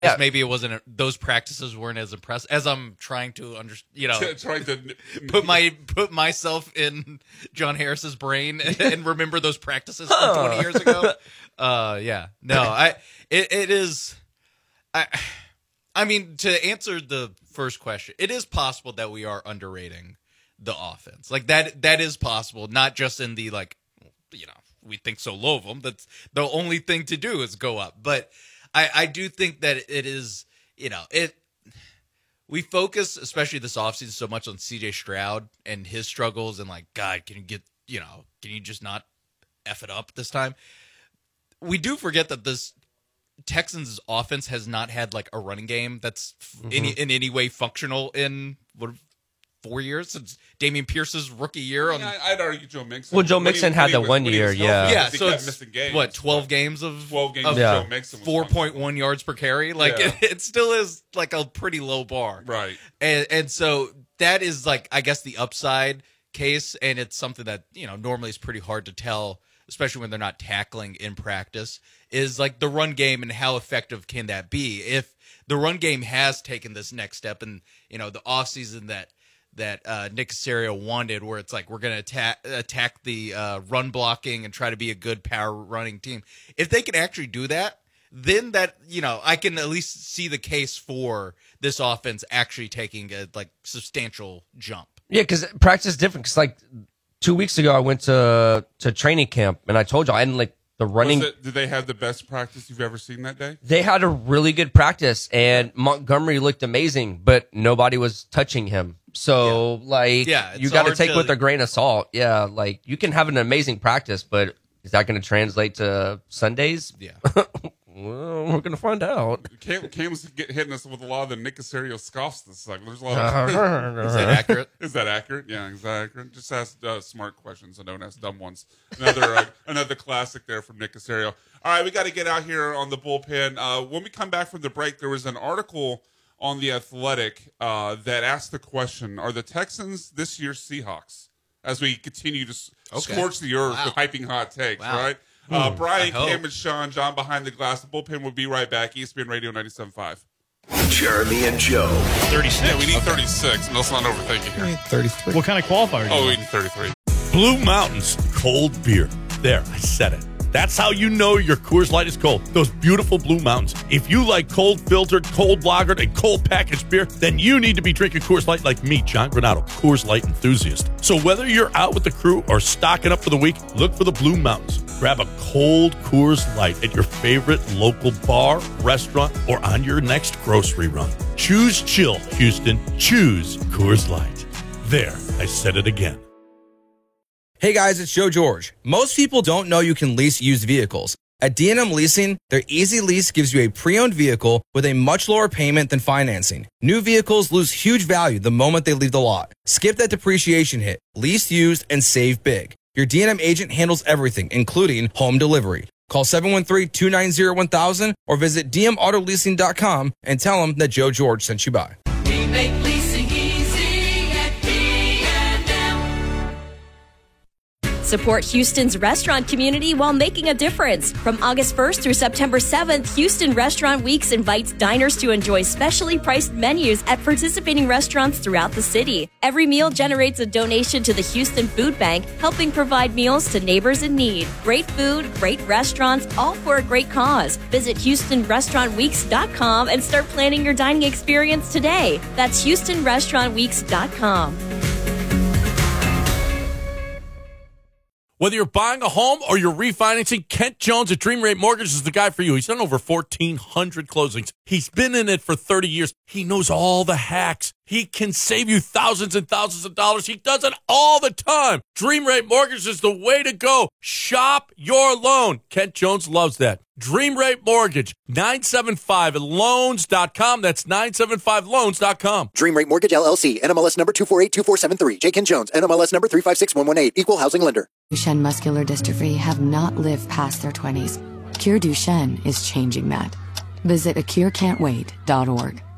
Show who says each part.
Speaker 1: Yeah. Maybe it wasn't those practices weren't as impressive as I'm trying to
Speaker 2: trying to
Speaker 1: put myself in John Harris's brain and remember those practices from 20 years ago. It is. I mean, to answer the first question, it is possible that we are underrating the offense. Like that is possible, not just in the we think so low of them. That's the only thing to do is go up, but. I do think that it is, we focus, especially this offseason, so much on CJ Stroud and his struggles and God, can you just not F it up this time? We do forget that this Texans offense has not had a running game that's in any way functional in 4 years since Dameon Pierce's rookie year.
Speaker 2: I'd argue Joe Mixon.
Speaker 3: Well, Joe Mixon had that 1 year,
Speaker 1: yeah. So it's games, 12 games of
Speaker 2: Joe Mixon,
Speaker 1: 4.1 yards per carry. It still is a pretty low bar,
Speaker 2: right?
Speaker 1: And so that is I guess the upside case, and it's something that normally is pretty hard to tell, especially when they're not tackling in practice. Is the run game and how effective can that be if the run game has taken this next step and the offseason that Nick Caserio wanted, where it's we're going to attack the run blocking and try to be a good power running team. If they can actually do that, then that I can at least see the case for this offense actually taking a substantial jump.
Speaker 3: Yeah, because practice is different. Because 2 weeks ago, I went to training camp, and I told you I didn't the running.
Speaker 2: Did they have the best practice you've ever seen that day?
Speaker 3: They had a really good practice, and Montgomery looked amazing, but nobody was touching him. So, you got to take with a grain of salt. Yeah, you can have an amazing practice, but is that going to translate to Sundays?
Speaker 1: Yeah.
Speaker 3: Well, we're going to find out.
Speaker 2: Cam's hitting us with a lot of the Nick Caserio scoffs this cycle. There's a lot of...
Speaker 1: Is that accurate?
Speaker 2: Is that accurate? Yeah, is that accurate? Just ask smart questions and don't ask dumb ones. Another classic there from Nick Caserio. All right, we got to get out here on the bullpen. When we come back from the break, there was an article on The Athletic that asked the question, are the Texans this year's Seahawks? As we continue to scorch the earth with hyping hot takes, right? Brian, Cam, and Sean, John behind the glass. The bullpen will be right back. ESPN Radio 97.5.
Speaker 4: Jeremy and Joe.
Speaker 2: 36. Yeah, we need 36. And let's not overthink it here.
Speaker 5: We need 33. What kind of qualifier?
Speaker 2: Oh, we need 33.
Speaker 6: Blue Mountains cold beer. There, I said it. That's how you know your Coors Light is cold. Those beautiful Blue Mountains. If you like cold filtered, cold lagered, and cold packaged beer, then you need to be drinking Coors Light like me, John Granado, Coors Light enthusiast. So whether you're out with the crew or stocking up for the week, look for the Blue Mountains. Grab a cold Coors Light at your favorite local bar, restaurant, or on your next grocery run. Choose chill, Houston. Choose Coors Light. There, I said it again.
Speaker 7: Hey guys, it's Joe George. Most people don't know you can lease used vehicles. At D&M Leasing, their Easy Lease gives you a pre-owned vehicle with a much lower payment than financing. New vehicles lose huge value the moment they leave the lot. Skip that depreciation hit. Lease used and save big. Your D&M agent handles everything, including home delivery. Call 713-290-1000 or visit dmautoleasing.com and tell them that Joe George sent you by.
Speaker 8: We make leasing easy at D&M.
Speaker 9: Support Houston's restaurant community while making a difference. From August 1st through September 7th, Houston Restaurant Weeks invites diners to enjoy specially priced menus at participating restaurants throughout the city. Every meal generates a donation to the Houston Food Bank, helping provide meals to neighbors in need. Great food, great restaurants, all for a great cause. Visit HoustonRestaurantWeeks.com and start planning your dining experience today. That's HoustonRestaurantWeeks.com.
Speaker 6: Whether you're buying a home or you're refinancing, Kent Jones at Dream Rate Mortgage is the guy for you. He's done over 1,400 closings. He's been in it for 30 years. He knows all the hacks. He can save you thousands and thousands of dollars. He does it all the time. Dream Rate Mortgage is the way to go. Shop your loan. Kent Jones loves that. Dream Rate Mortgage, 975loans.com. That's 975loans.com.
Speaker 4: Dream Rate Mortgage, LLC, NMLS number 2482473. J. Ken Jones, NMLS number 356118. Equal housing lender.
Speaker 10: Duchenne muscular dystrophy have not lived past their 20s. Cure Duchenne is changing that. Visit acurecan'twait.org.